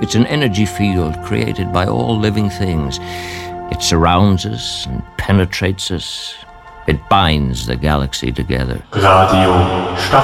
It's an energy field created by all living things. It surrounds us and penetrates us. It binds the galaxy together. Radio